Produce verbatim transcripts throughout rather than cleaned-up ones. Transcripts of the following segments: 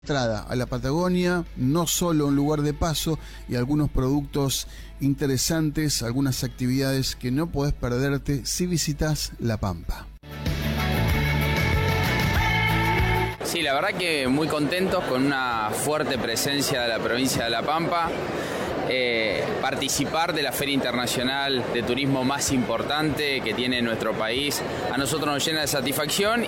Entrada a la Patagonia, no solo un lugar de paso, y algunos productos interesantes, algunas actividades que no podés perderte si visitas La Pampa. Sí, la verdad que muy contentos con una fuerte presencia de la provincia de La Pampa. Eh, participar de la Feria Internacional de Turismo más importante que tiene nuestro país a nosotros nos llena de satisfacción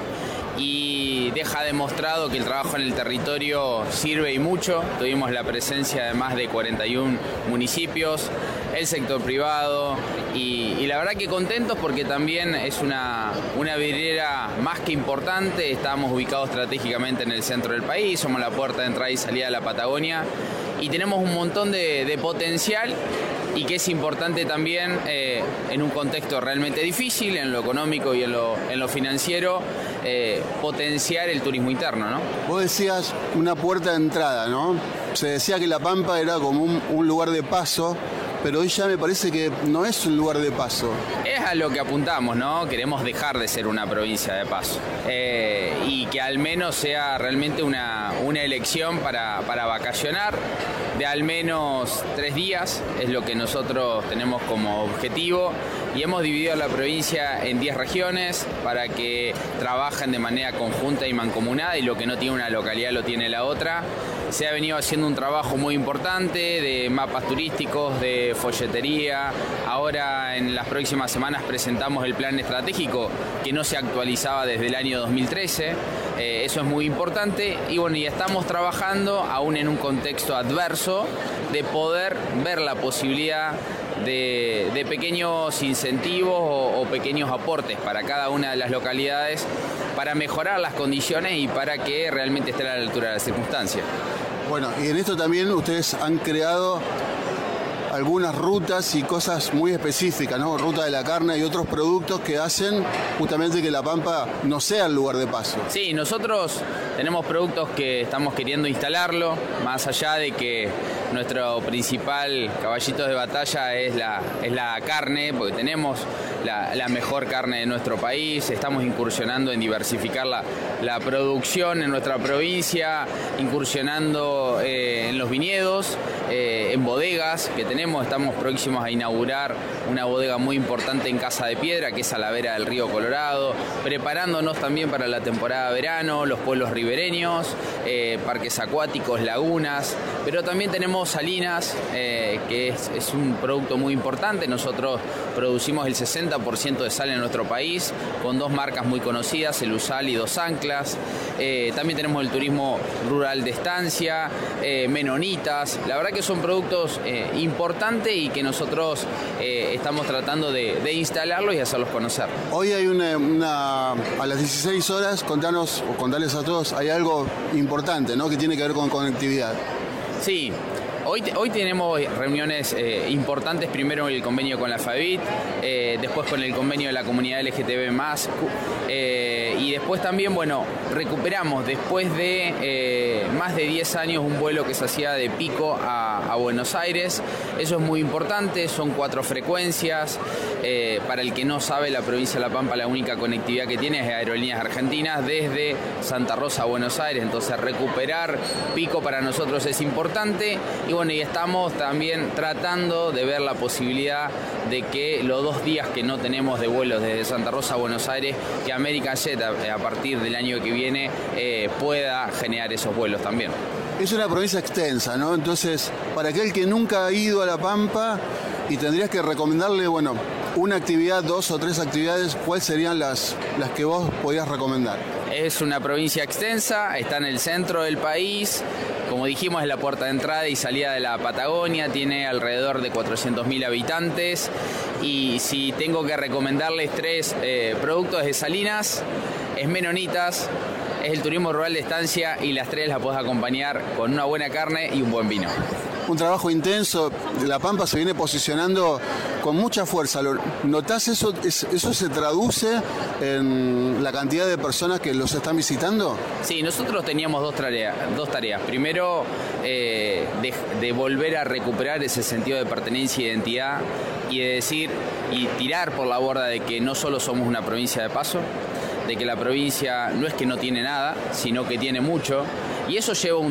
y deja demostrado que el trabajo en el territorio sirve y mucho. Tuvimos la presencia de más de cuarenta y uno municipios, el sector privado y, y la verdad que contentos porque también es una, una vidriera más que importante. Estamos ubicados estratégicamente en el centro del país, somos la puerta de entrada y salida de la Patagonia y tenemos un montón de, de potencial y que es importante también eh, en un contexto realmente difícil, en lo económico y en lo, en lo financiero, eh, potenciar el turismo interno, ¿no? Vos decías una puerta de entrada, ¿no? Se decía que La Pampa era como un, un lugar de paso, pero hoy ya me parece que no es un lugar de paso. Es a lo que apuntamos, ¿no? Queremos dejar de ser una provincia de paso eh, y que al menos sea realmente una, una elección para, para vacacionar de al menos tres días, es lo que nosotros tenemos como objetivo y hemos dividido la provincia en diez regiones para que trabajen de manera conjunta y mancomunada y lo que no tiene una localidad lo tiene la otra. Se ha venido haciendo un trabajo muy importante de mapas turísticos, de folletería. Ahora en las próximas semanas presentamos el plan estratégico que no se actualizaba desde el año dos mil trece. Eh, eso es muy importante y bueno, y estamos trabajando aún en un contexto adverso de poder ver la posibilidad de, de pequeños incentivos o, o pequeños aportes para cada una de las localidades para mejorar las condiciones y para que realmente esté a la altura de las circunstancias. Bueno, y en esto también ustedes han creado algunas rutas y cosas muy específicas, ¿no? Ruta de la carne y otros productos que hacen justamente que La Pampa no sea el lugar de paso. Sí, nosotros tenemos productos que estamos queriendo instalarlo, más allá de que nuestro principal caballito de batalla es la, es la carne, porque tenemos la, la mejor carne de nuestro país, estamos incursionando en diversificar la, la producción en nuestra provincia, incursionando eh, en los viñedos, eh, en bodegas que tenemos. Estamos próximos a inaugurar una bodega muy importante en Casa de Piedra, que es a la vera del río Colorado, preparándonos también para la temporada de verano, los pueblos ribereños, eh, parques acuáticos, lagunas, pero también tenemos salinas, eh, que es, es un producto muy importante. Nosotros producimos el sesenta por ciento de sal en nuestro país, con dos marcas muy conocidas, el Usal y Dos Anclas. Eh, también tenemos el turismo rural de estancia, eh, menonitas. La verdad que son productos eh, importantes y que nosotros eh, estamos tratando de, de instalarlos y hacerlos conocer. Hoy hay una, una a las dieciséis horas, contanos o contarles a todos, hay algo importante, ¿no? Que tiene que ver con conectividad. Sí. Hoy, hoy tenemos reuniones eh, importantes, primero el convenio con la FABIT, eh, después con el convenio de la comunidad L G T B más, eh, y después también, bueno, recuperamos después de eh, más de diez años un vuelo que se hacía de Pico a, a Buenos Aires. Eso es muy importante, son cuatro frecuencias. Eh, para el que no sabe, la provincia de La Pampa la única conectividad que tiene es de Aerolíneas Argentinas desde Santa Rosa a Buenos Aires, entonces recuperar Pico para nosotros es importante. Y bueno, y estamos también tratando de ver la posibilidad de que los dos días que no tenemos de vuelos desde Santa Rosa a Buenos Aires, que American Jet a, a partir del año que viene eh, pueda generar esos vuelos también. Es una provincia extensa, ¿no? Entonces, para aquel que nunca ha ido a La Pampa y tendrías que recomendarle, bueno, una actividad, dos o tres actividades, ¿cuáles serían las, las que vos podrías recomendar? Es una provincia extensa, está en el centro del país. Como dijimos, es la puerta de entrada y salida de la Patagonia, tiene alrededor de cuatrocientos mil habitantes y si tengo que recomendarles tres eh, productos de salinas, es menonitas, es el turismo rural de estancia y las tres las podés acompañar con una buena carne y un buen vino. Un trabajo intenso, La Pampa se viene posicionando con mucha fuerza. ¿Notás eso? ¿Eso se traduce en la cantidad de personas que los están visitando? Sí, nosotros teníamos dos tareas. Dos tareas. Primero, eh, de, de volver a recuperar ese sentido de pertenencia e identidad y de decir y tirar por la borda de que no solo somos una provincia de paso, de que la provincia no es que no tiene nada, sino que tiene mucho Y eso lleva un